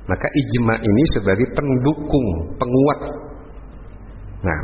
Maka ijma ini sebagai pendukung, penguat. Nah,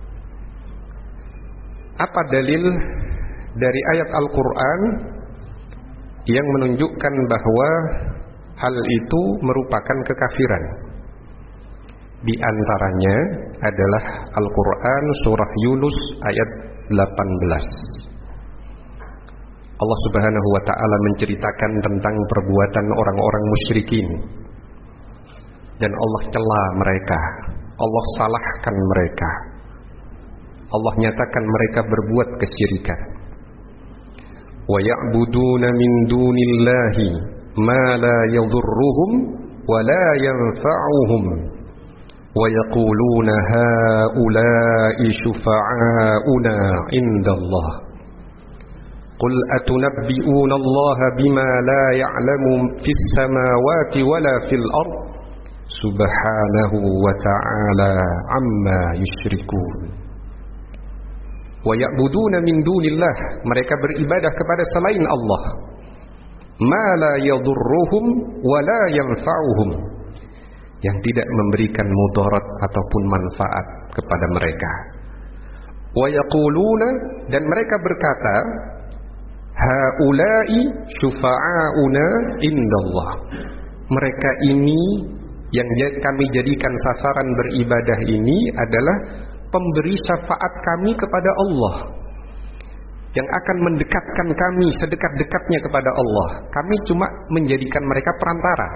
apa dalil dari ayat Al-Quran yang menunjukkan bahwa hal itu merupakan kekafiran? Di antaranya adalah Al-Quran surah Yunus ayat 18. Allah Subhanahu wa ta'ala menceritakan tentang perbuatan orang-orang musyrikin, dan Allah cela mereka, Allah salahkan mereka, Allah nyatakan mereka berbuat kesyirikan. Wa ya'buduna min dunillahi ma la yadhurruhum wa la yanfa'uhum wa yaquluna haula'i syufa'auna 'indallah. Qul atunabbi'una Allah bima la ya'lamu fis samawati wala fil ard subhanahu wa ta'ala amma yusyrikun. Wa ya'buduna min dunillah, mereka beribadah kepada selain Allah, ma la yadhurruhum wa la yanfa'uhum, yang tidak memberikan mudarat ataupun manfaat kepada mereka. Wa yaquluna, dan mereka berkata, haula'i syufa'auna indallah, mereka ini yang kami jadikan sasaran beribadah ini adalah pemberi syafaat kami kepada Allah, yang akan mendekatkan kami sedekat-dekatnya kepada Allah. Kami cuma menjadikan mereka perantara.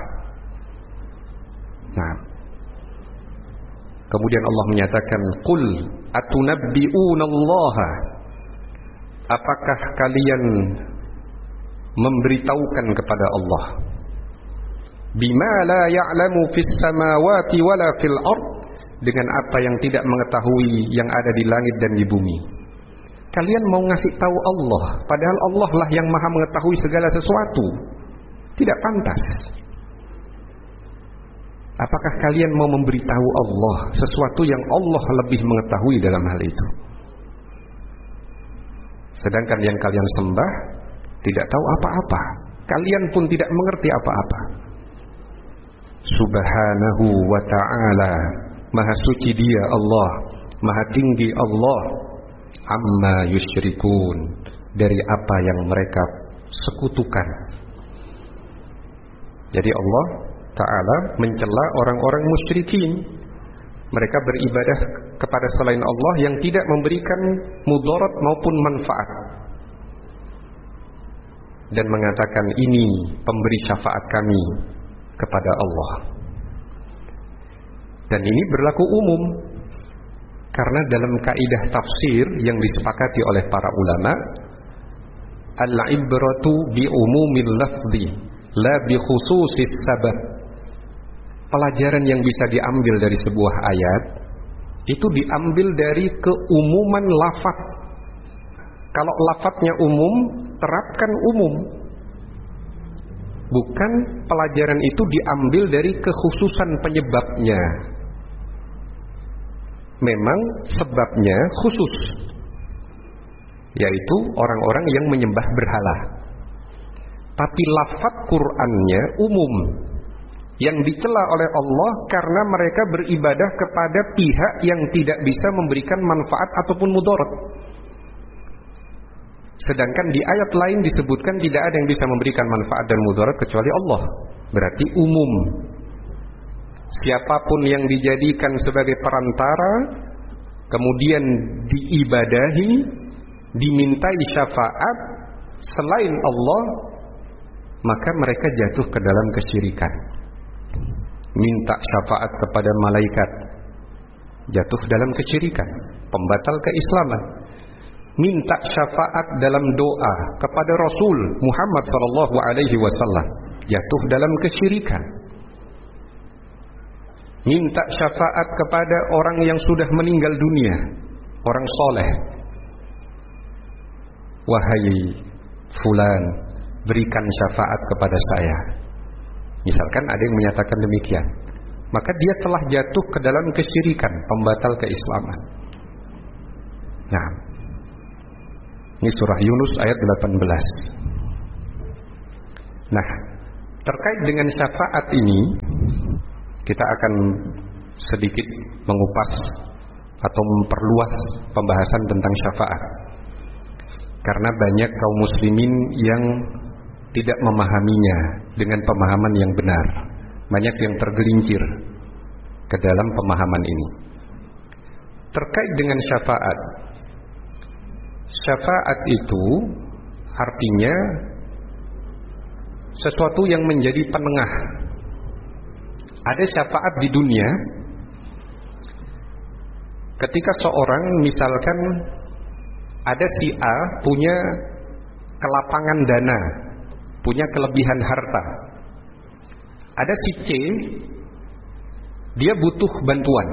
Nah, kemudian Allah menyatakan, qul atunabbi'unallaha, apakah kalian memberitahukan kepada Allah, bima la ya'lamu fis samawati wala fil ard, dengan apa yang tidak mengetahui yang ada di langit dan di bumi. Kalian mau ngasih tahu Allah, padahal Allah lah yang maha mengetahui segala sesuatu. Tidak pantas. Apakah kalian mau memberitahu Allah sesuatu yang Allah lebih mengetahui dalam hal itu? Sedangkan yang kalian sembah tidak tahu apa-apa. Kalian pun tidak mengerti apa-apa. Subhanahu wa ta'ala, maha suci dia Allah, maha tinggi Allah, amma yusyrikun, dari apa yang mereka sekutukan. Jadi Allah Ta'ala mencela orang-orang musyrikin. Mereka beribadah kepada selain Allah yang tidak memberikan mudarat maupun manfaat, dan mengatakan ini pemberi syafaat kami kepada Allah. Dan ini berlaku umum, karena dalam kaidah tafsir yang disepakati oleh para ulama, al-ibratu bi umumil lafzi la bi khususis sabab. Pelajaran yang bisa diambil dari sebuah ayat itu diambil dari keumuman lafaz. Kalau lafaznya umum, terapkan umum. Bukan pelajaran itu diambil dari kekhususan penyebabnya. Memang sebabnya khusus, yaitu orang-orang yang menyembah berhala. Tapi lafaz Qur'annya umum, yang dicela oleh Allah karena mereka beribadah kepada pihak yang tidak bisa memberikan manfaat ataupun mudarat. Sedangkan di ayat lain disebutkan tidak ada yang bisa memberikan manfaat dan mudarat kecuali Allah. Berarti umum. Siapapun yang dijadikan sebagai perantara, kemudian diibadahi, dimintai syafaat selain Allah, maka mereka jatuh ke dalam kesyirikan. Minta syafaat kepada malaikat, jatuh dalam kesyirikan, pembatal keislaman. Minta syafaat dalam doa kepada Rasul Muhammad SAW, jatuh dalam kesyirikan. Minta syafaat kepada orang yang sudah meninggal dunia, orang soleh, wahai fulan, berikan syafaat kepada saya. Misalkan ada yang menyatakan demikian, maka dia telah jatuh ke dalam kesyirikan, pembatal keislaman. Nah, ini surah Yunus ayat 18. Nah, terkait dengan syafaat ini, kita akan sedikit mengupas atau memperluas pembahasan tentang syafaat. Karena banyak kaum muslimin yang tidak memahaminya dengan pemahaman yang benar. Banyak yang tergelincir ke dalam pemahaman ini. Terkait dengan syafaat, syafaat itu artinya sesuatu yang menjadi penengah. Ada syafaat di dunia ketika seorang, misalkan ada si A punya kelapangan dana, punya kelebihan harta. Ada si C, dia butuh bantuan.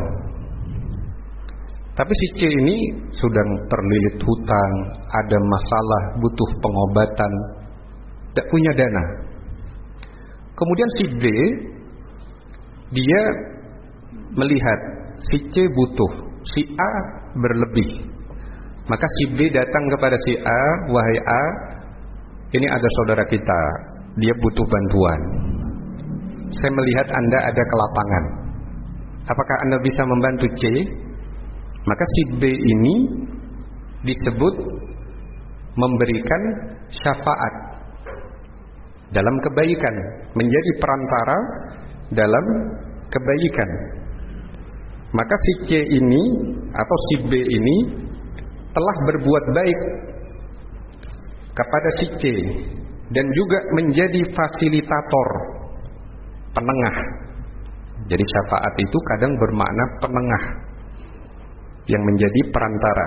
Tapi si C ini sedang terlilit hutang, ada masalah, butuh pengobatan, tidak punya dana. Kemudian si D, dia melihat si C butuh, si A berlebih. Maka si B datang kepada si A, wahai A, ini ada saudara kita, dia butuh bantuan. Saya melihat Anda ada kelapangan. Apakah Anda bisa membantu C? Maka si B ini disebut memberikan syafaat dalam kebaikan, menjadi perantara dalam kebaikan. Maka si C ini atau si B ini telah berbuat baik kepada si C dan juga menjadi fasilitator, penengah. Jadi syafaat itu kadang bermakna penengah, yang menjadi perantara,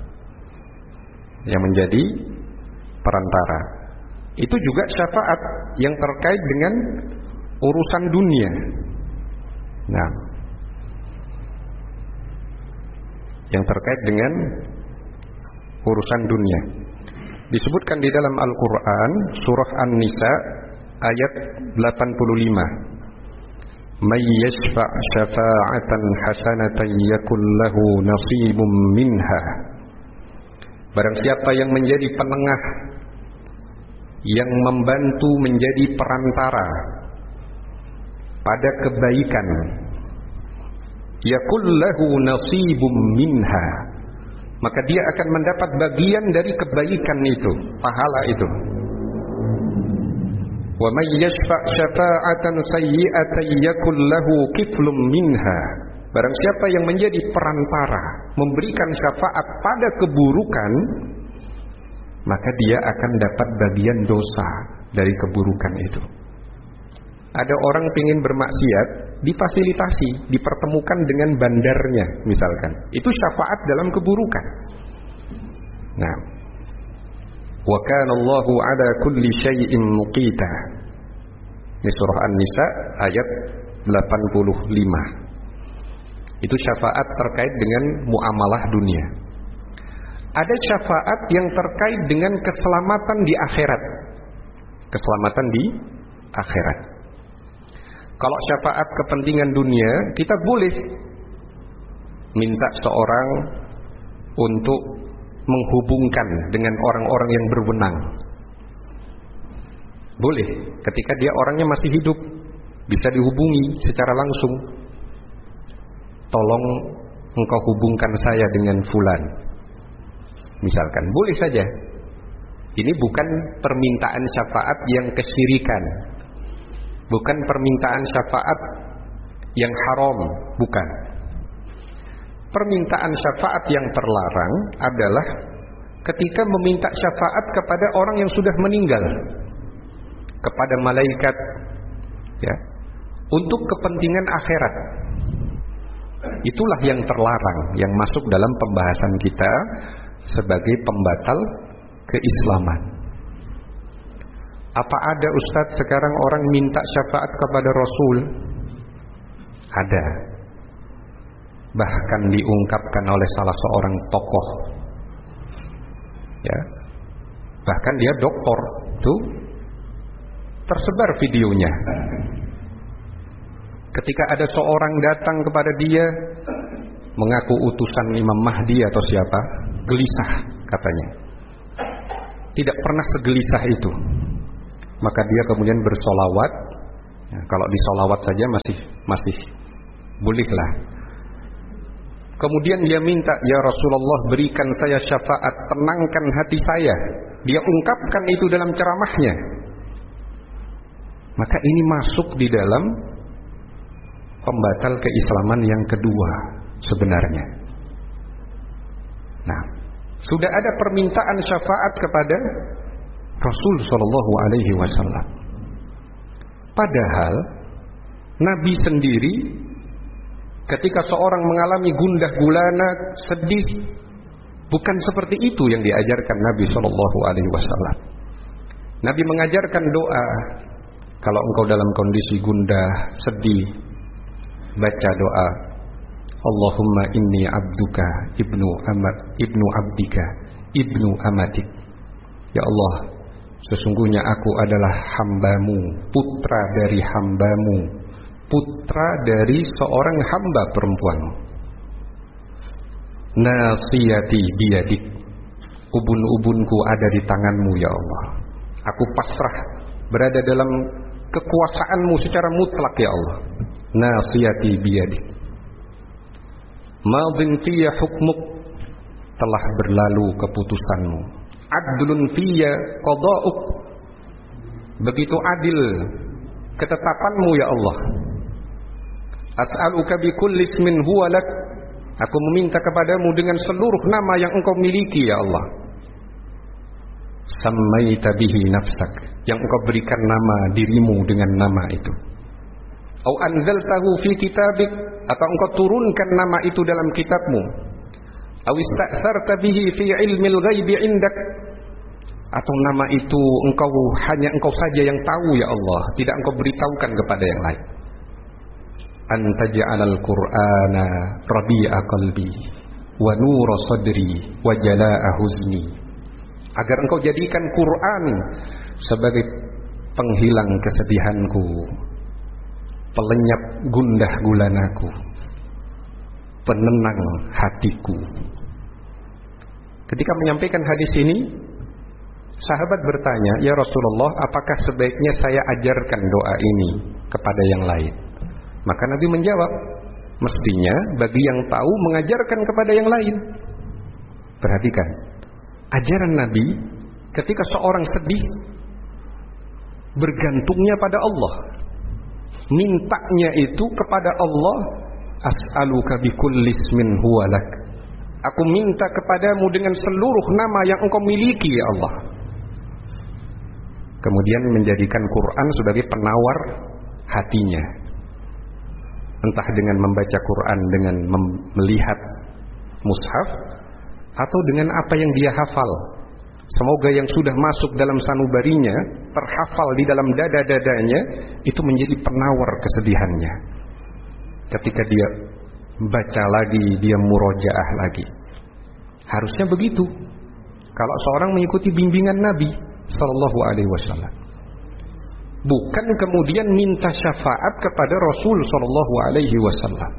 yang menjadi perantara. Itu juga syafaat yang terkait dengan urusan dunia. Nah, yang terkait dengan urusan dunia disebutkan di dalam Al-Quran surah An-Nisa ayat 85. May yashfa' syafa'atan hasanatan yakul lahu nasibum minha. Barang siapa yang menjadi penengah, yang membantu menjadi perantara pada kebaikan, yakul lahu nasibum minha, maka dia akan mendapat bagian dari kebaikan itu, pahala itu. Wa may yashfa' syafa'atan sayyi'atan yakul lahu kiflum minha. Barang siapa yang menjadi perantara, memberikan syafaat pada keburukan, maka dia akan dapat bagian dosa dari keburukan itu. Ada orang ingin bermaksiat, difasilitasi, dipertemukan dengan bandarnya misalkan. Itu syafaat dalam keburukan. Nah, wa kana Allahu ala kulli syai'in muqita. Ini surah An-Nisa ayat 85. Itu syafaat terkait dengan muamalah dunia. Ada syafaat yang terkait dengan keselamatan di akhirat. Keselamatan di akhirat. Kalau syafaat kepentingan dunia, kita boleh minta seorang untuk menghubungkan dengan orang-orang yang berwenang. Boleh, ketika dia orangnya masih hidup, bisa dihubungi secara langsung. Tolong engkau hubungkan saya dengan fulan, misalkan, boleh saja. Ini bukan permintaan syafaat yang kesyirikan, bukan permintaan syafaat yang haram, bukan. Permintaan syafaat yang terlarang adalah ketika meminta syafaat kepada orang yang sudah meninggal, kepada malaikat, ya, untuk kepentingan akhirat. Itulah yang terlarang, yang masuk dalam pembahasan kita sebagai pembatal keislaman. Apa ada Ustadz sekarang orang minta syafaat kepada Rasul? Ada. Bahkan diungkapkan oleh salah seorang tokoh, ya, bahkan dia doktor, tuh tersebar videonya. Ketika ada seorang datang kepada dia mengaku utusan Imam Mahdi atau siapa, gelisah katanya, tidak pernah segelisah itu. Maka dia kemudian bersolawat Ya, kalau di sholawat saja masih bolehlah. Kemudian dia minta, ya Rasulullah berikan saya syafaat, tenangkan hati saya. Dia ungkapkan itu dalam ceramahnya. Maka ini masuk di dalam pembatal keislaman yang kedua sebenarnya. Nah, sudah ada permintaan syafaat kepada Rasul Shallallahu Alaihi Wasallam. Padahal Nabi sendiri ketika seorang mengalami gundah gulana, sedih, bukan seperti itu yang diajarkan Nabi Shallallahu Alaihi Wasallam. Nabi mengajarkan doa. Kalau engkau dalam kondisi gundah, sedih, baca doa. Allahumma inni abduka ibnu abdika ibnu amatik. Ya Allah, sesungguhnya aku adalah hambamu, putra dari hambamu, putra dari seorang hamba perempuanmu. Nasiyati biyadik, ubun-ubunku ada di tanganmu ya Allah. Aku pasrah, berada dalam kekuasaanmu secara mutlak ya Allah. Nasiyati biyadik, madin fiyya hukmuk, telah berlalu keputusanmu. Adlun fiyya qada'uk, begitu adil ketetapanmu ya Allah. As'aluka bi kulli ismin huwa lak, aku meminta kepadamu dengan seluruh nama yang engkau miliki ya Allah. Sammaita bihi nafsak, yang engkau berikan nama dirimu dengan nama itu. Au anzaltahu fi kitabik, atau engkau turunkan nama itu dalam kitabmu. Au ista'sarta bihi fi ilmil ghaibi indak, atau nama itu hanya engkau saja yang tahu ya Allah, tidak engkau beritahukan kepada yang lain. Anta ja'alal Qur'ana rabi'a qalbi wa nura sadri wa jalaa'a huzni, agar engkau jadikan Quran sebagai penghilang kesedihanku, pelenyap gundah gulanaku, penenang hatiku. Ketika menyampaikan hadis ini, sahabat bertanya, ya Rasulullah, apakah sebaiknya saya ajarkan doa ini kepada yang lain? Maka Nabi menjawab, mestinya bagi yang tahu mengajarkan kepada yang lain. Perhatikan, ajaran Nabi ketika seorang sedih, bergantungnya pada Allah, mintanya itu kepada Allah. As'aluka bikulli ismin huwa lak, aku minta kepadamu dengan seluruh nama yang engkau miliki ya Allah. Kemudian menjadikan Quran sebagai penawar hatinya, entah dengan membaca Quran dengan melihat mushaf, atau dengan apa yang dia hafal. Semoga yang sudah masuk dalam sanubarinya, terhafal di dalam dada-dadanya, itu menjadi penawar kesedihannya. Ketika dia baca lagi, dia murojaah lagi. Harusnya begitu kalau seorang mengikuti bimbingan Nabi Sallallahu Alaihi Wasallam. Bukan kemudian minta syafaat kepada Rasul Sallallahu Alaihi Wasallam,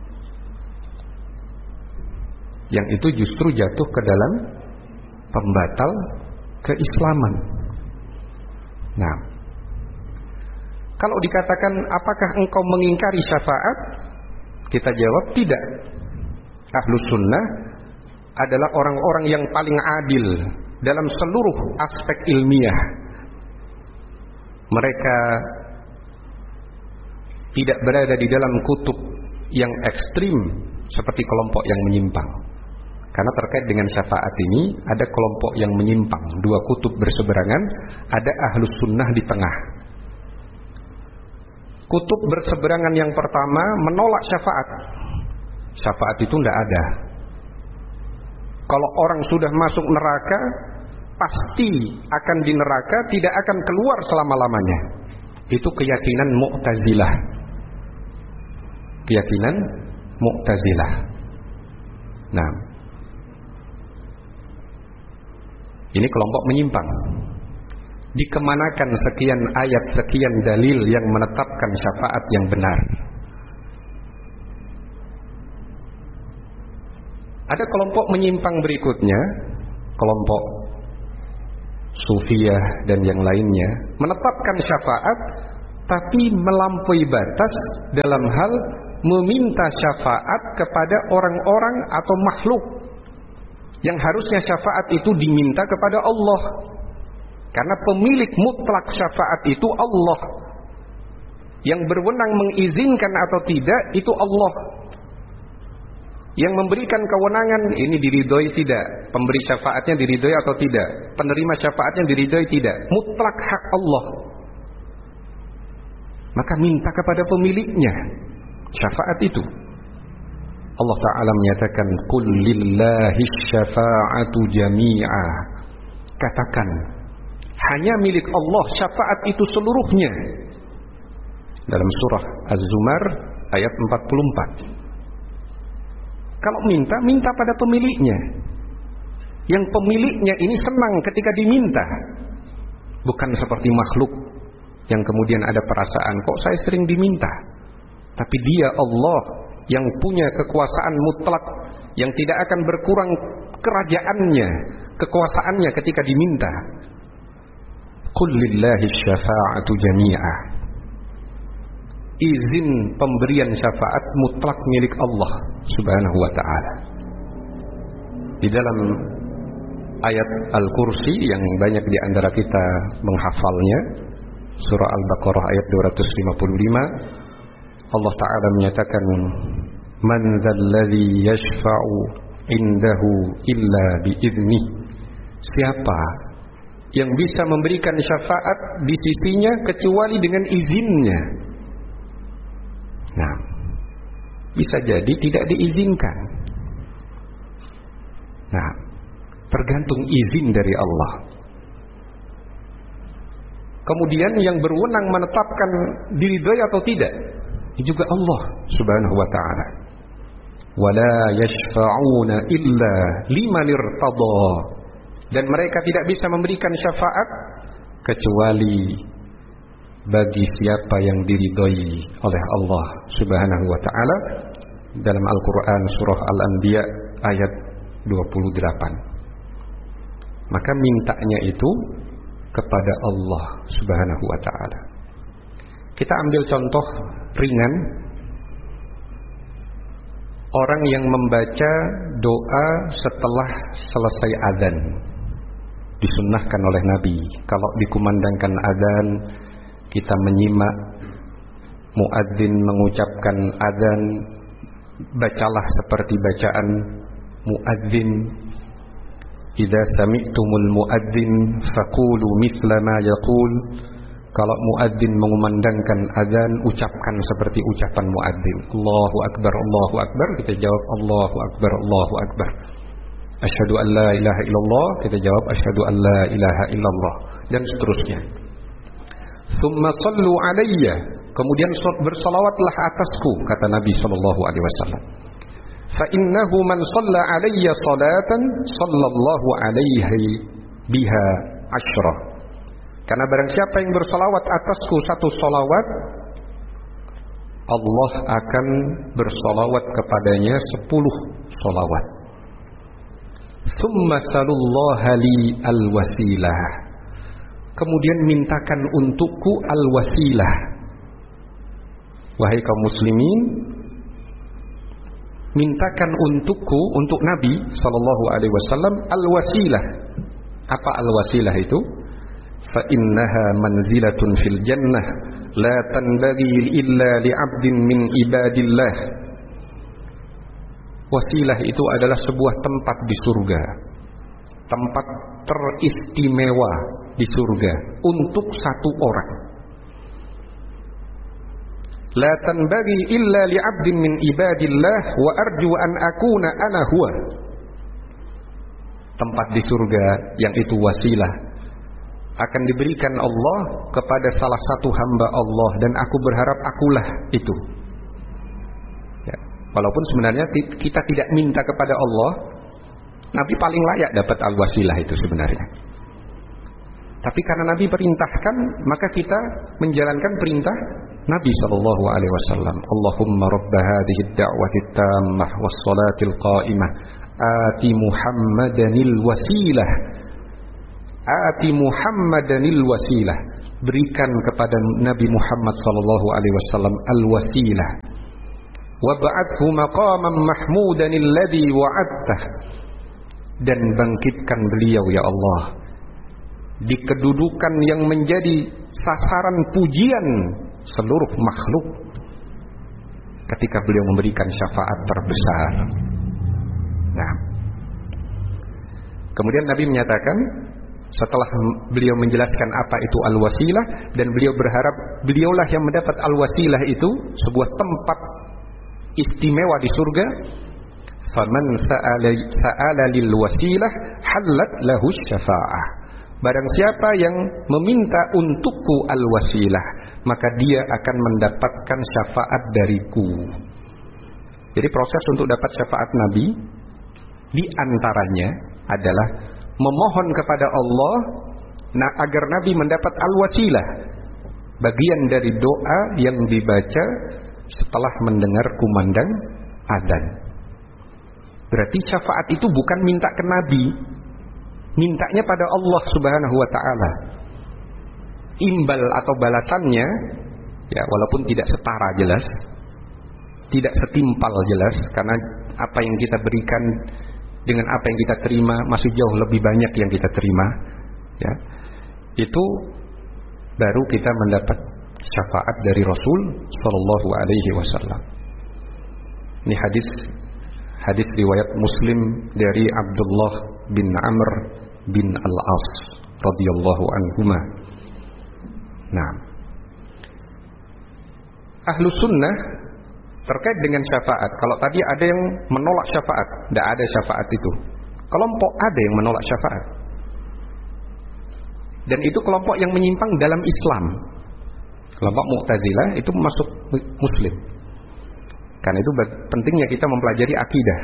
yang itu justru jatuh ke dalam pembatal keislaman. Nah, kalau dikatakan apakah engkau mengingkari syafaat, kita jawab tidak. Ahlus sunnah adalah orang-orang yang paling adil dalam seluruh aspek ilmiah. Mereka tidak berada di dalam kutub yang ekstrim seperti kelompok yang menyimpang. Karena terkait dengan syafaat ini ada kelompok yang menyimpang, dua kutub berseberangan, ada ahlus sunnah di tengah. Kutub berseberangan yang pertama menolak syafaat. Syafaat itu tidak ada. Kalau orang sudah masuk neraka, pasti akan di neraka, tidak akan keluar selama-lamanya. Itu keyakinan Mu'tazilah. Keyakinan Mu'tazilah. Nah, ini kelompok menyimpang. Dikemanakan sekian ayat, sekian dalil yang menetapkan syafaat yang benar? Ada kelompok menyimpang berikutnya, kelompok Sufiyah dan yang lainnya, menetapkan syafaat tapi melampaui batas dalam hal meminta syafaat kepada orang-orang atau makhluk yang harusnya syafaat itu diminta kepada Allah. Karena pemilik mutlak syafaat itu Allah. Yang berwenang mengizinkan atau tidak itu Allah. Yang memberikan kewenangan ini diridhoi tidak, pemberi syafaatnya diridhoi atau tidak, penerima syafaatnya diridhoi tidak, mutlak hak Allah. Maka minta kepada pemiliknya syafaat itu. Allah Ta'ala menyatakan qul lillahi syafa'atu jami'a. Katakan hanya milik Allah syafaat itu seluruhnya. Dalam surah Az-Zumar ayat 44. Kalau minta pada pemiliknya. Yang pemiliknya ini senang ketika diminta. Bukan seperti makhluk yang kemudian ada perasaan, kok saya sering diminta. Tapi dia Allah yang punya kekuasaan mutlak, yang tidak akan berkurang kerajaannya, kekuasaannya ketika diminta. Qul lillahi syafa'atu jami'a. Izin pemberian syafaat mutlak milik Allah Subhanahu wa ta'ala. Di dalam ayat Al-Kursi yang banyak di antara kita menghafalnya, surah Al-Baqarah ayat 255, Allah Ta'ala menyatakan, man dzalladzi yashfa'u indahu illa biiznih. Siapa yang bisa memberikan syafaat di sisinya kecuali dengan izinnya? Nah, bisa jadi tidak diizinkan. Nah, tergantung izin dari Allah. Kemudian yang berwenang menetapkan diridhoi atau tidak, ini juga Allah Subhanahu wa ta'ala. Wala yashfa'una illa liman irtada. Dan mereka tidak bisa memberikan syafaat kecuali bagi siapa yang diridhoi oleh Allah Subhanahu wa ta'ala. Dalam Al-Quran surah Al-Anbiya ayat 28. Maka mintanya itu kepada Allah Subhanahu wa ta'ala. Kita ambil contoh ringan. Orang yang membaca doa setelah selesai adzan. Disunnahkan oleh Nabi, kalau dikumandangkan adzan, kita menyimak muadzin mengucapkan adzan, bacalah seperti bacaan muadzin. Idza sami'tumul muadzin faqulu mithla ma yaqul. Kalau muadzin mengumandangkan adzan, ucapkan seperti ucapan muadzin. Allahu akbar, Allahu akbar. Kita jawab Allahu akbar, Allahu akbar. Asyhadu an la ilaha illallah. Kita jawab asyhadu an la ilaha illallah. Dan seterusnya. Tsumma sallu alayya. Kemudian bersalawatlah atasku, kata Nabi sallallahu alaihi wasallam. Fa innahu man shalla alayya salatan sallallahu alaihi biha asyra. Karena barang siapa yang bersalawat atasku satu salawat, Allah akan bersalawat kepadanya 10 salawat. Tsumma salullaha li al-wasilah. Kemudian mintakan untukku al-wasilah. Wahai kaum muslimin, mintakan untukku, untuk Nabi sallallahu alaihi wasallam al-wasilah. Apa al-wasilah itu? Fa innaha manzilatun fil jannah la tanbaghi illa li'abdin min ibadillah. Wasilah itu adalah sebuah tempat di surga, tempat teristimewa di surga untuk satu orang. La tanbaghi illa li'abdin min ibadillah wa arju an akuna ana huwa. Tempat di surga yang itu wasilah akan diberikan Allah kepada salah satu hamba Allah, dan aku berharap akulah itu. Ya, walaupun sebenarnya kita tidak minta kepada Allah, Nabi paling layak dapat al-wasilah itu sebenarnya. Tapi karena Nabi perintahkan, maka kita menjalankan perintah Nabi sallallahu alaihi wasallam. Allahumma rabb hadhihi ad-da'wati at-tammah was-salatil qa'imah ati Muhammadanil wasilah. Ati Muhammadanil wasilah. berikan kepada Nabi Muhammad sallallahu alaihi wasallam al-wasilah. Wa ba'athu maqaman mahmudan alladhi wa'adtah. Dan bangkitkan beliau ya Allah di kedudukan yang menjadi sasaran pujian seluruh makhluk ketika beliau memberikan syafaat terbesar. Nah, kemudian Nabi menyatakan setelah beliau menjelaskan apa itu al-wasilah, dan beliau berharap beliaulah yang mendapat al-wasilah itu, sebuah tempat istimewa di surga. Faman sa'ala lil wasilah halat lahu syafa'ah. Barang siapa yang meminta untukku al-wasilah, maka dia akan mendapatkan syafaat dariku. Jadi proses untuk dapat syafaat Nabi di antaranya adalah memohon kepada Allah agar Nabi mendapat al-wasilah, bagian dari doa yang dibaca setelah mendengar kumandang adzan. Berarti syafaat itu bukan minta ke Nabi, mintanya pada Allah Subhanahu wa ta'ala. Imbal atau balasannya, ya walaupun tidak setara jelas, tidak setimpal jelas, karena apa yang kita berikan dengan apa yang kita terima masih jauh lebih banyak yang kita terima, ya. Itu baru kita mendapat syafaat dari Rasul sallallahu alaihi wasallam. Ini hadis riwayat Muslim dari Abdullah bin Amr bin Al-As radhiyallahu anhuma. Nah, Ahlu Sunnah terkait dengan syafaat, kalau tadi ada yang menolak syafaat, tidak ada syafaat itu. Kelompok ada yang menolak syafaat, dan itu kelompok yang menyimpang dalam Islam. Kelompok Mu'tazilah itu masuk Muslim. Karena itu pentingnya kita mempelajari akidah.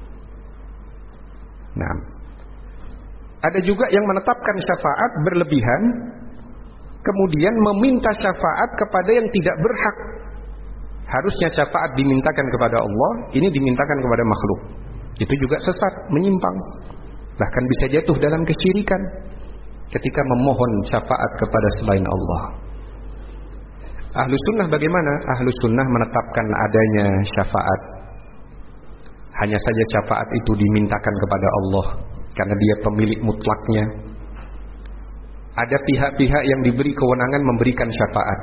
Nah, ada juga yang menetapkan syafaat berlebihan, kemudian meminta syafaat kepada yang tidak berhak. Harusnya syafaat dimintakan kepada Allah, ini dimintakan kepada makhluk. Itu juga sesat, menyimpang. Bahkan bisa jatuh dalam kesyirikan ketika memohon syafaat kepada selain Allah. Ahlu Sunnah bagaimana? Ahlu Sunnah menetapkan adanya syafaat. Hanya saja syafaat itu dimintakan kepada Allah karena dia pemilik mutlaknya. Ada pihak-pihak yang diberi kewenangan memberikan syafaat.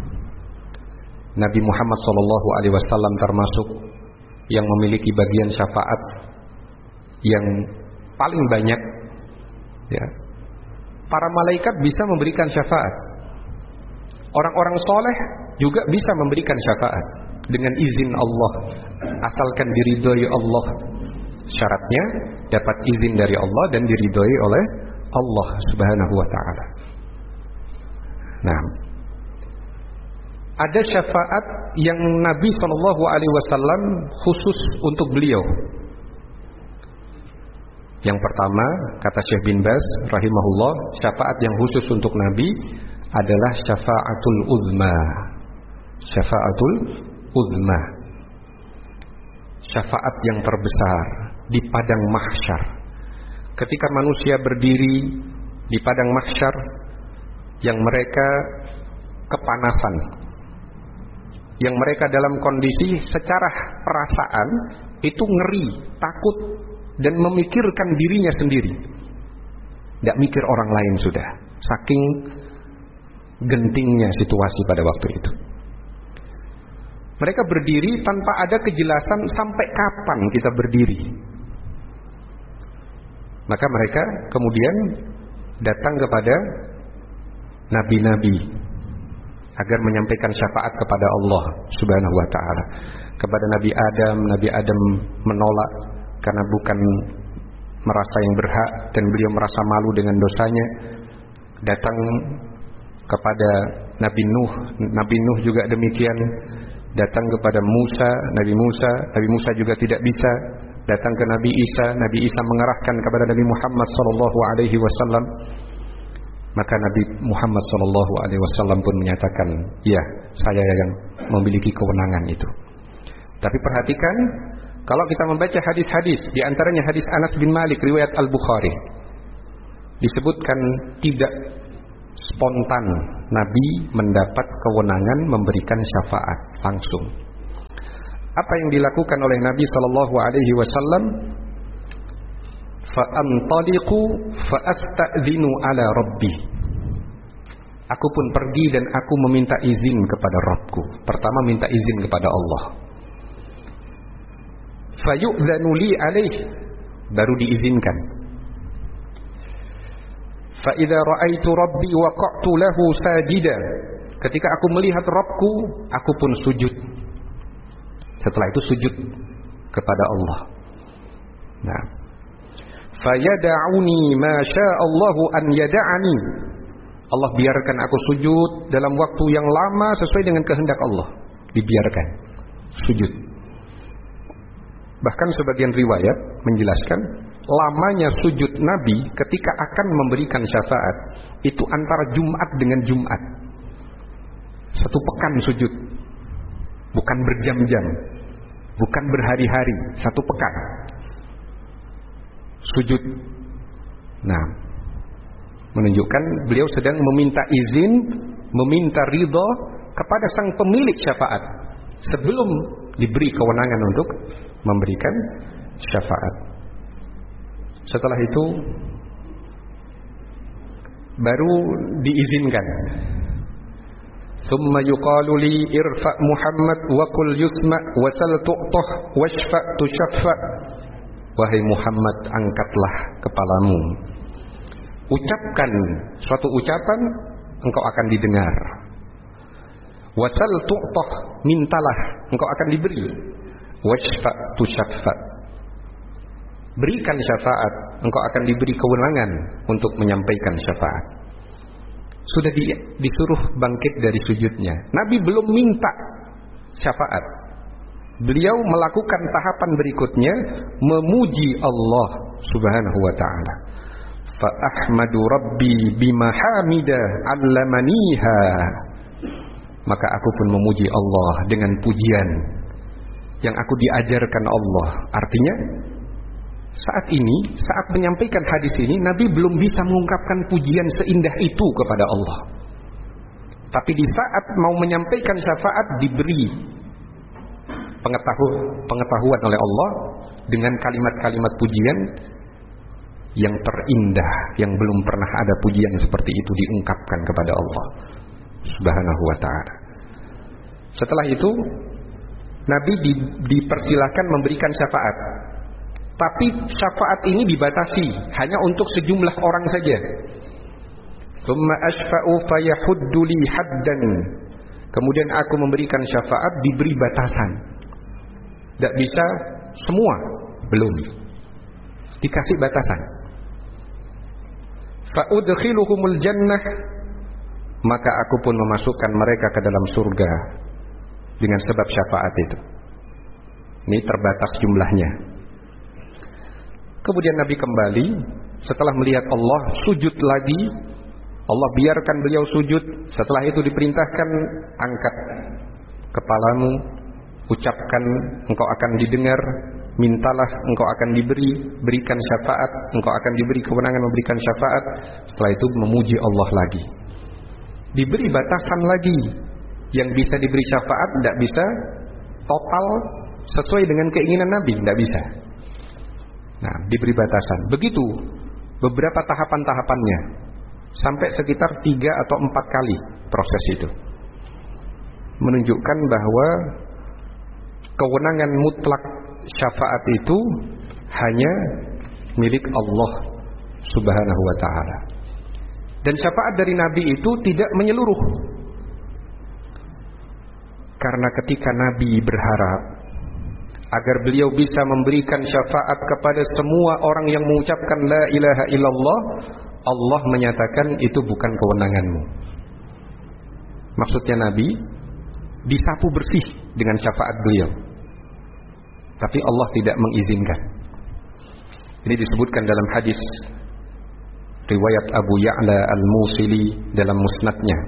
Nabi Muhammad SAW termasuk yang memiliki bagian syafaat yang paling banyak, ya. Para malaikat bisa memberikan syafaat. Orang-orang soleh juga bisa memberikan syafaat dengan izin Allah, asalkan diridhoi Allah. Syaratnya dapat izin dari Allah dan diridhoi oleh Allah Subhanahu wa ta'ala. Nah, ada syafaat yang Nabi SAW khusus untuk beliau. Yang pertama, kata Syekh bin Baz rahimahullah, syafaat yang khusus untuk Nabi adalah syafaatul uzma. Syafaatul uzma, syafaat yang terbesar di padang mahsyar. Ketika manusia berdiri di padang mahsyar yang mereka kepanasan, yang mereka dalam kondisi secara perasaan itu ngeri, takut, dan memikirkan dirinya sendiri, tidak mikir orang lain sudah, saking gentingnya situasi pada waktu itu. Mereka berdiri tanpa ada kejelasan sampai kapan kita berdiri. Maka mereka kemudian datang kepada nabi-nabi agar menyampaikan syafaat kepada Allah Subhanahu wa ta'ala. Kepada Nabi Adam menolak karena bukan merasa yang berhak dan beliau merasa malu dengan dosanya. Datang kepada Nabi Nuh juga demikian. Datang kepada Nabi Musa juga tidak bisa. Datang ke Nabi Isa mengarahkan kepada Nabi Muhammad SAW. Maka Nabi Muhammad SAW pun menyatakan, ya, saya yang memiliki kewenangan itu. Tapi perhatikan, kalau kita membaca hadis-hadis, di antaranya hadis Anas bin Malik riwayat Al-Bukhari, disebutkan tidak spontan Nabi mendapat kewenangan memberikan syafaat langsung. Apa yang dilakukan oleh Nabi sallallahu alaihi wasallam? Fa antaliqu fa asta'dzinu ala rabbi. Aku pun pergi dan aku meminta izin kepada Rabbku. Pertama minta izin kepada Allah. Fa yu'dzanu li alaih, baru diizinkan. Fa idza ra'aitu rabbi waqa'tu lahu sajida. Ketika aku melihat Rabbku, aku pun sujud. Setelah itu sujud kepada Allah. Nah, fa yad'uni ma sya'allahu an yad'ani. Allah biarkan aku sujud dalam waktu yang lama sesuai dengan kehendak Allah. Dibiarkan sujud. Bahkan sebagian riwayat menjelaskan lamanya sujud Nabi ketika akan memberikan syafaat itu antara Jumat dengan Jumat. 1 pekan sujud. Bukan berjam-jam, bukan berhari-hari, 1 pekan sujud. Nah, menunjukkan beliau sedang meminta izin, meminta ridha kepada sang pemilik syafaat sebelum diberi kewenangan untuk memberikan syafaat. Setelah itu baru diizinkan. Thumma yuqalu li irfa Muhammad wa qul yusma wa sal tu'tah washfa tushaffa. Wahai Muhammad, angkatlah kepalamu, ucapkan suatu ucapan, engkau akan didengar. Wasal tu'tah, mintalah, engkau akan diberi. Washfa tushaffa, berikan syafaat, engkau akan diberi kewenangan untuk menyampaikan syafaat. Sudah disuruh bangkit dari sujudnya. Nabi belum minta syafaat. Beliau melakukan tahapan berikutnya, memuji Allah Subhanahu wa ta'ala. Fa ahmadu rabbi bima hamida 'allamaniha. Maka aku pun memuji Allah dengan pujian yang aku diajarkan Allah. Artinya saat ini, saat menyampaikan hadis ini, Nabi belum bisa mengungkapkan pujian seindah itu kepada Allah. Tapi di saat mau menyampaikan syafaat, diberi pengetahuan oleh Allah dengan kalimat-kalimat pujian yang terindah, yang belum pernah ada pujian seperti itu diungkapkan kepada Allah Subhanahu wa ta'ala. Setelah itu Nabi dipersilakan memberikan syafaat. Tapi syafaat ini dibatasi hanya untuk sejumlah orang saja. Tsumma ashfa'u fayahuddu li haddan. Kemudian aku memberikan syafaat, diberi batasan. Tidak bisa semua, belum. Dikasih batasan. Fa udkhiluhumul jannah, maka aku pun memasukkan mereka ke dalam surga dengan sebab syafaat itu. Ini terbatas jumlahnya. Kemudian Nabi kembali setelah melihat Allah, sujud lagi. Allah biarkan beliau sujud. Setelah itu diperintahkan, angkat kepalamu, ucapkan, engkau akan didengar. Mintalah, engkau akan diberi. Berikan syafaat, engkau akan diberi kewenangan memberikan syafaat. Setelah itu memuji Allah lagi. Diberi batasan lagi. Yang bisa diberi syafaat tidak bisa total sesuai dengan keinginan Nabi, tidak bisa. Nah, diberi batasan. Begitu beberapa tahapan-tahapannya, sampai sekitar 3 atau 4 kali proses itu. Menunjukkan bahwa kewenangan mutlak syafaat itu hanya milik Allah Subhanahu wa ta'ala. Dan syafaat dari Nabi itu tidak menyeluruh. Karena ketika Nabi berharap agar beliau bisa memberikan syafaat kepada semua orang yang mengucapkan la ilaha illallah, Allah menyatakan itu bukan kewenanganmu. Maksudnya Nabi disapu bersih dengan syafaat beliau, tapi Allah tidak mengizinkan. Ini disebutkan dalam hadis riwayat Abu Ya'la Al-Musili dalam musnadnya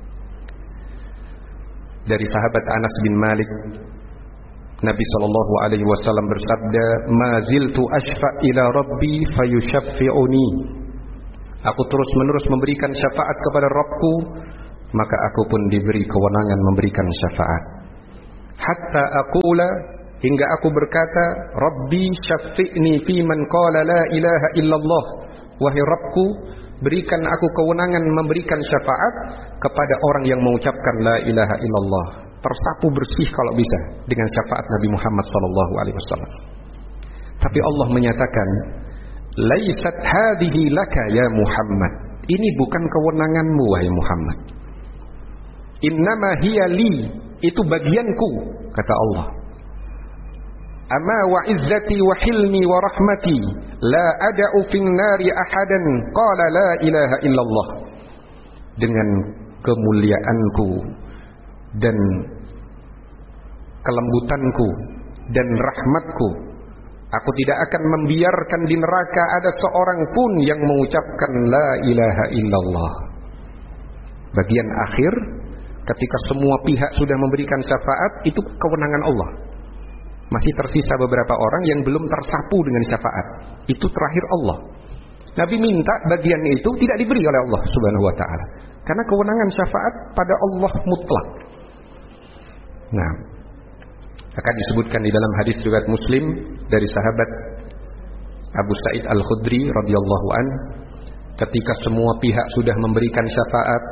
dari sahabat Anas bin Malik. Nabi SAW bersabda, "Ma ziltu ashfa ila rabbi fayushaffi'uni aku terus-menerus memberikan syafaat kepada Rabbku, maka aku pun diberi kewenangan memberikan syafaat. Hatta aqula, hingga aku berkata, Rabbi syafi'ni fi man qala la ilaha illallah. Wahai Rabbku, berikan aku kewenangan memberikan syafaat kepada orang yang mengucapkan la ilaha illallah, tersapu bersih kalau bisa dengan syafaat Nabi Muhammad SAW. Tapi Allah menyatakan, laisat hadhihi laka ya Muhammad, ini bukan kewenanganmu wahai Muhammad. Innama hiya li, itu bagianku, kata Allah. Ama wa izzati wa hilmi wa rahmati la ada'u fin nari ahadan qala la ilaha illallah. Dengan kemuliaanku dan kelembutanku dan rahmatku, aku tidak akan membiarkan di neraka ada seorang pun yang mengucapkan la ilaha illallah. Bagian akhir, ketika semua pihak sudah memberikan syafaat, itu kewenangan Allah. Masih tersisa beberapa orang yang belum tersapu dengan syafaat. Itu terakhir Allah. Nabi minta bagian itu tidak diberi oleh Allah Subhanahu wa ta'ala, karena kewenangan syafaat pada Allah mutlak. Nah, akan disebutkan di dalam hadis riwayat Muslim dari sahabat Abu Sa'id Al-Khudri radhiyallahu an, ketika semua pihak sudah memberikan syafaat,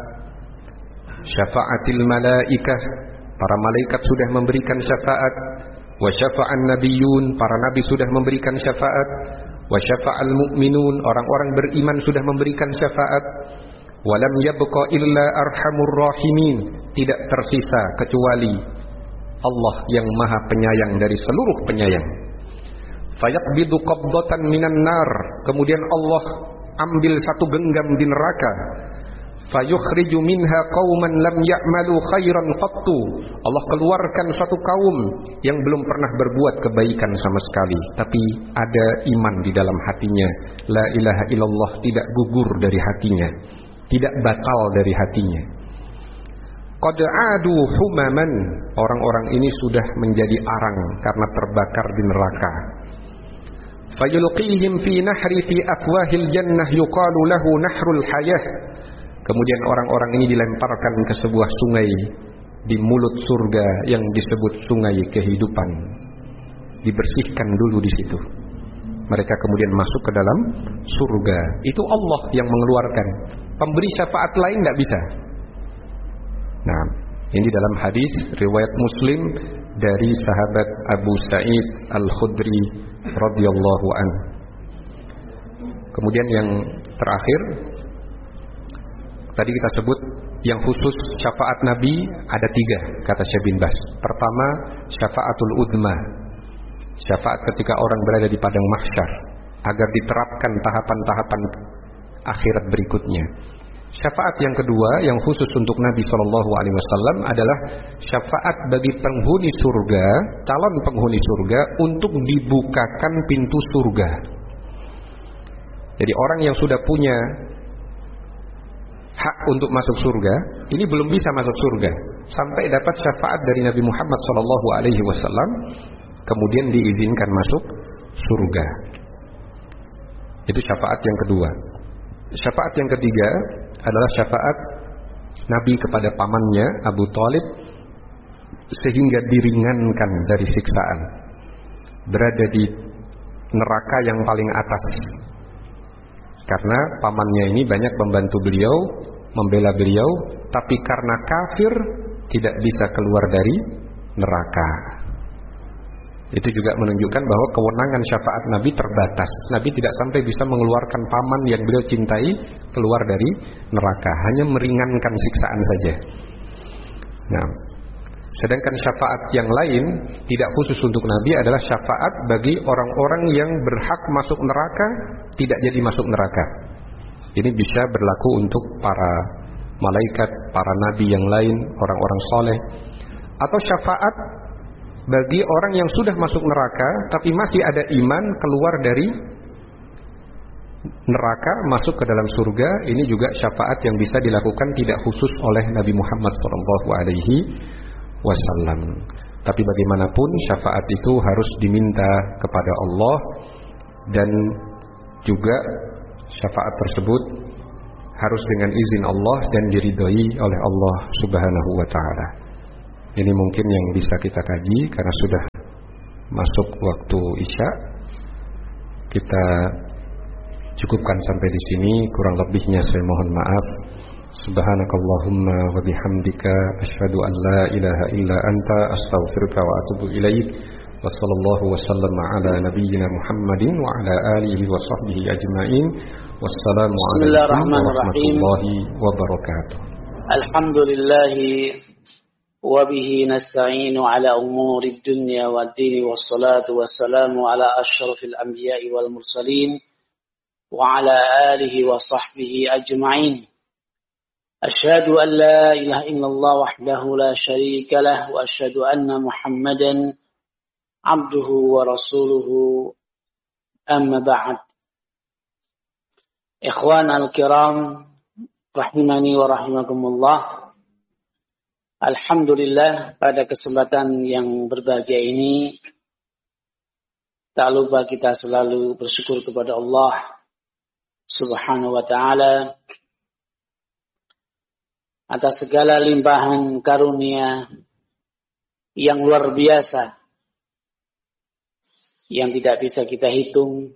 syafa'atil malaikah, para malaikat sudah memberikan syafaat, wa syafa'an nabiyyun, para nabi sudah memberikan syafaat, wa syafa'al mu'minun, orang-orang beriman sudah memberikan syafaat, wa lam yabqa illa arhamur rahimin, tidak tersisa kecuali Allah yang maha penyayang dari seluruh penyayang. Fayaqbidu qabdatan minan nar, kemudian Allah ambil satu genggam di neraka. Fayukhriju minha qauman lam ya'malu khairan qattu, Allah keluarkan suatu kaum yang belum pernah berbuat kebaikan sama sekali, tapi ada iman di dalam hatinya. La ilaha illallah tidak gugur dari hatinya, tidak batal dari hatinya. Qad adu humaman, orang-orang ini sudah menjadi arang karena terbakar di neraka. Fayulqihim fi nahri fi afwahil jannah yuqalu lahu nahrul hayah, kemudian orang-orang ini dilemparkan ke sebuah sungai di mulut surga yang disebut sungai kehidupan. Dibersihkan dulu di situ. Mereka kemudian masuk ke dalam surga. Itu Allah yang mengeluarkan. Pemberi syafaat lain tidak bisa. Nah, ini dalam hadis riwayat Muslim dari sahabat Abu Sa'id Al-Khudri radhiyallahu an. Kemudian yang terakhir, tadi kita sebut yang khusus syafaat Nabi ada 3, kata Syekh bin Baz. Pertama, syafaatul uzma, syafaat ketika orang berada di padang mahsyar agar diterapkan tahapan-tahapan akhirat berikutnya. Syafaat yang kedua yang khusus untuk Nabi SAW adalah syafaat bagi penghuni surga, calon penghuni surga, untuk dibukakan pintu surga. Jadi orang yang sudah punya hak untuk masuk surga, ini belum bisa masuk surga sampai dapat syafaat dari Nabi Muhammad SAW, kemudian diizinkan masuk surga. Itu syafaat yang kedua. Syafaat yang ketiga adalah syafaat Nabi kepada pamannya Abu Thalib, sehingga diringankan dari siksaan, berada di neraka yang paling atas. Karena pamannya ini banyak membantu beliau, membela beliau, tapi karena kafir tidak bisa keluar dari neraka. Itu juga menunjukkan bahwa kewenangan syafaat Nabi terbatas. Nabi tidak sampai bisa mengeluarkan paman yang beliau cintai keluar dari neraka, hanya meringankan siksaan saja. Nah, sedangkan syafaat yang lain tidak khusus untuk Nabi adalah syafaat bagi orang-orang yang berhak masuk neraka tidak jadi masuk neraka. Ini bisa berlaku untuk para malaikat, para nabi yang lain, orang-orang soleh. Atau syafaat bagi orang yang sudah masuk neraka tapi masih ada iman, keluar dari neraka masuk ke dalam surga. Ini juga syafaat yang bisa dilakukan tidak khusus oleh Nabi Muhammad SAW. Tapi bagaimanapun syafaat itu harus diminta kepada Allah, dan juga syafaat tersebut harus dengan izin Allah dan diridhoi oleh Allah Subhanahu wa taala. Ini mungkin yang bisa kita kaji karena sudah masuk waktu Isya. Kita cukupkan sampai di sini, kurang lebihnya saya mohon maaf. Subhanakallahumma wa bihamdika asyhadu an la ilaha illa anta astaghfiruka wa atubu ilaik. Wa sallallahu wa sallama ala nabiyyina Muhammadin wa ala alihi wa sahbihi ajma'in. Wassalamu alaikum warahmatullahi wabarakatuh. Alhamdulillah wa bihi nasta'inu ala umuri dunya wad din wassalatu wassalamu ala asyrafil anbiya'i wal mursalin wa ala alihi wa sahbihi ajma'in. Asyhadu an la ilaha illallah wahdahu la syarika lah wa asyhadu anna Muhammadan abduhu wa rasuluhu, amma ba'd. Ikhwan al-kiram rahimani wa rahimakumullah. Alhamdulillah, pada kesempatan yang berbahagia ini tak lupa kita selalu bersyukur kepada Allah Subhanahu wa ta'ala atas segala limpahan karunia yang luar biasa yang tidak bisa kita hitung.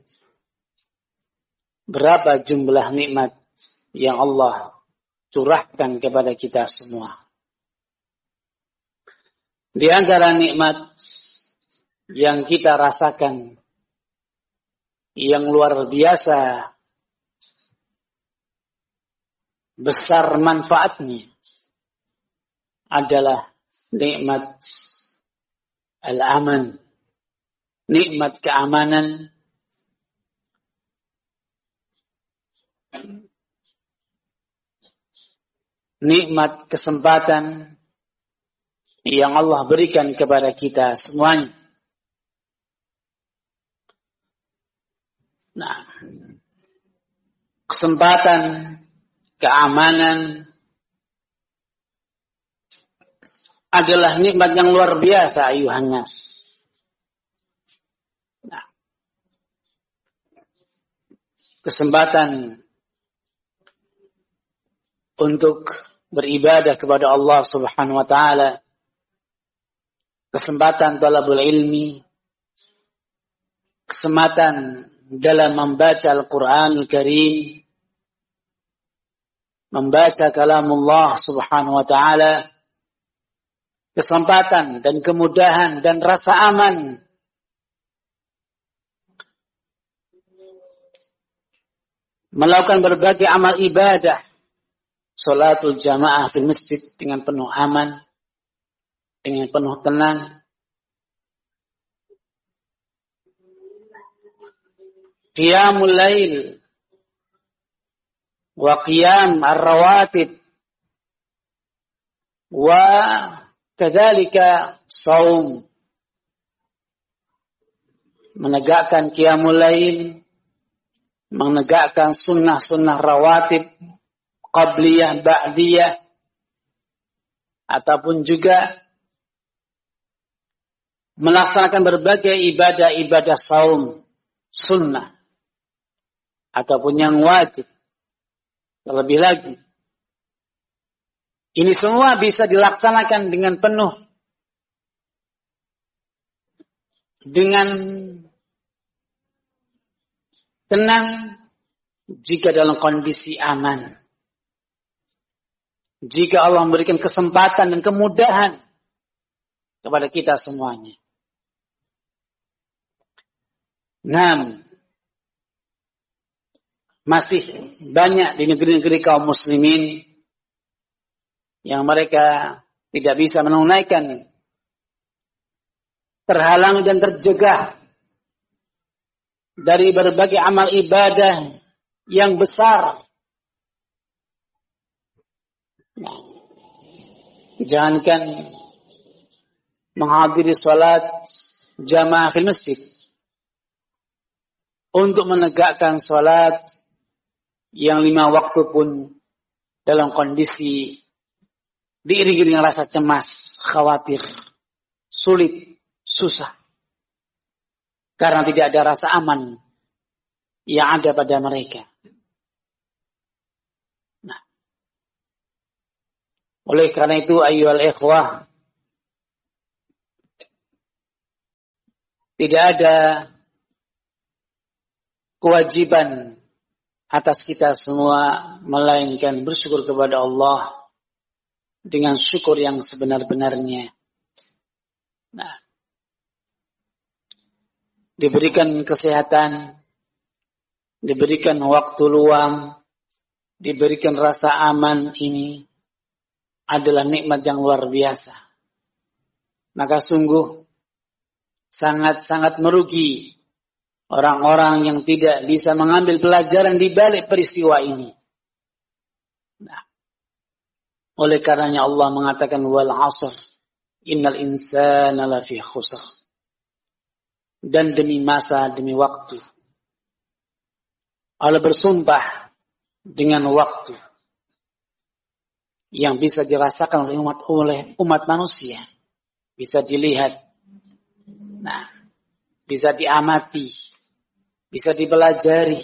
Berapa jumlah nikmat yang Allah curahkan kepada kita semua. Di antara nikmat yang kita rasakan yang luar biasa besar manfaatnya adalah nikmat al-aman, nikmat keamanan, nikmat kesempatan yang Allah berikan kepada kita semuanya. Nah, kesempatan, keamanan adalah nikmat yang luar biasa, ayuhan nas. Nah, kesempatan untuk beribadah kepada Allah Subhanahu wa taala, kesempatan talabul ilmi, kesempatan dalam membaca Al-Qur'anul Karim, membaca kalamullah Subhanahu wa taala, kesempatan dan kemudahan dan rasa aman melakukan berbagai amal ibadah, salatul jamaah di masjid dengan penuh aman, dengan penuh tenang. Qiyamul lail wa qiyam ar-rawatib wa kadzalika shaum, menegakkan qiyamul lail, menegakkan sunnah-sunnah rawatib, qabliyah, ba'diyah, ataupun juga melaksanakan berbagai ibadah-ibadah saum, sunnah, ataupun yang wajib. Terlebih lagi, ini semua bisa dilaksanakan dengan penuh, dengan tenang, jika dalam kondisi aman. Jika Allah memberikan kesempatan dan kemudahan kepada kita semuanya. Nah, masih banyak di negeri-negeri kaum muslimin yang mereka tidak bisa menunaikan, terhalang dan terjegah dari berbagai amal ibadah yang besar. Nah, jangankan menghadiri salat jamaah fil masjid, untuk menegakkan salat yang 5 waktu pun dalam kondisi diiringi dengan rasa cemas, khawatir, sulit, susah. Karena tidak ada rasa aman yang ada pada mereka. Oleh karena itu ayyuhal ikhwah, tidak ada kewajiban atas kita semua melainkan bersyukur kepada Allah dengan syukur yang sebenar-benarnya. Nah, diberikan kesehatan, diberikan waktu luang, diberikan rasa aman, ini adalah nikmat yang luar biasa. Maka sungguh sangat-sangat merugi orang-orang yang tidak bisa mengambil pelajaran di balik peristiwa ini. Nah, oleh karenanya Allah mengatakan wal 'ashr innal insana lafi khusr. Dan demi masa, demi waktu. Allah bersumpah dengan waktu yang bisa dirasakan oleh umat manusia, bisa dilihat, nah, bisa diamati, bisa dipelajari,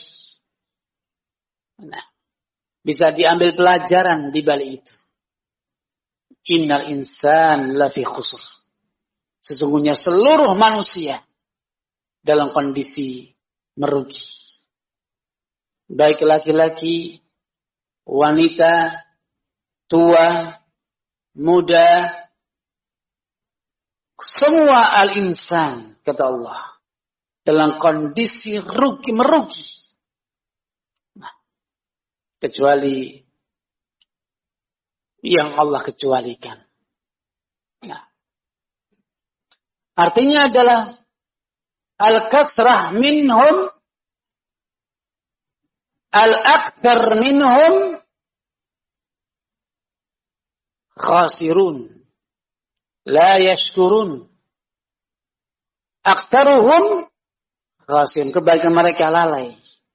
nah, bisa diambil pelajaran di balik itu. Innal insan lafi khusr. Sesungguhnya seluruh manusia dalam kondisi merugi. Baik laki-laki, wanita, tua, muda, semua al-insan, kata Allah, dalam kondisi merugi. Nah, kecuali yang Allah kecualikan. Nah, artinya adalah al-kathrah minhum, al-akthar minhum khasirun, la yashkurun. Aktsaruhum khasirun, kebaikan mereka lalai,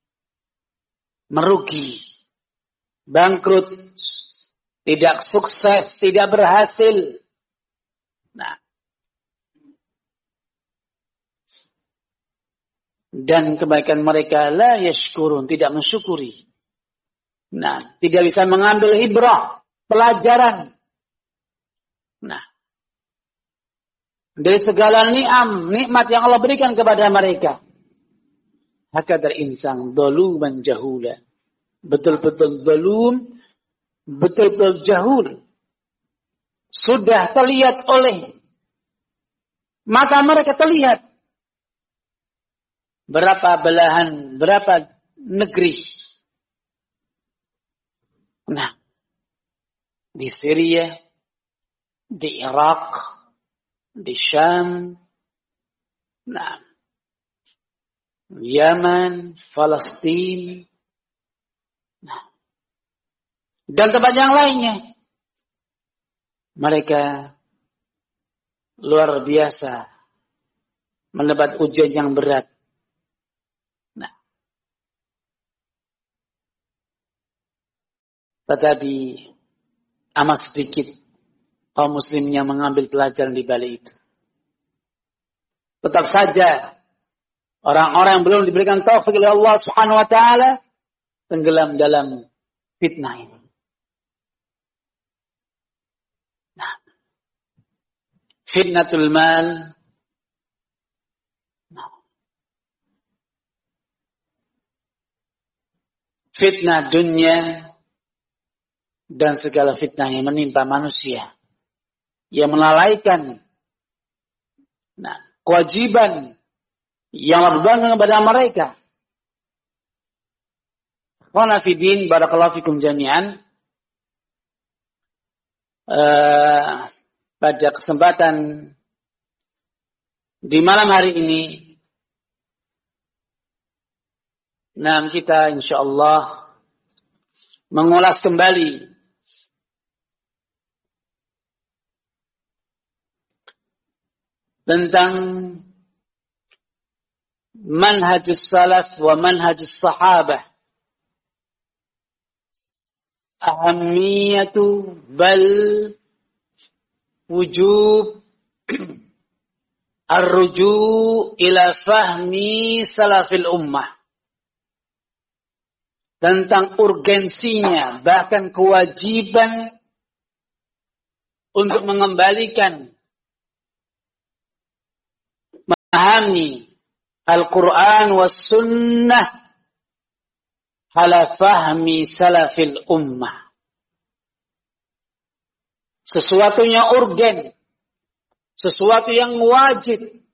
merugi, bangkrut, tidak sukses, tidak berhasil. Nah, dan kebaikan mereka la yashkurun, tidak mensyukuri. Nah, tidak bisa mengambil ibrah, pelajaran. Nah, dari segala nikmat yang Allah berikan kepada mereka. Hakadar insan zaluman jahula. Betul-betul zalum, betul-betul jahul. Sudah terlihat oleh mata mereka, terlihat berapa belahan, berapa negeri. Nah, di Syria, di Irak, di Syam, nah, Yaman, Palestina, nah, dan tempat yang lainnya. Mereka luar biasa mendapat ujian yang berat. Nah, tetapi amat sedikit kaum muslimin yang mengambil pelajaran di balik itu. Tetap saja orang-orang yang belum diberikan taufik oleh Allah Subhanahu wa taala tenggelam dalam fitnah ini. Nah, fitnatul mal, nah, fitnah dunia, dan segala fitnah yang menimpa manusia, yang melalaikan nah, kewajiban yang bergantung kepada mereka. Qana fi din, barakallahu fikum jami'an. Pada kesempatan di malam hari ini, nah, kita insyaallah mengulas kembali tentang manhajus salaf wa manhajus sahabah, ahamiyatu bal wujub ar-ruju' ila fahmi salafil ummah, tentang urgensinya bahkan kewajiban untuk mengembalikan memahami Al-Quran was sunnah ala fahmi salafil ummah. Sesuatu yang urgen, sesuatu yang wajib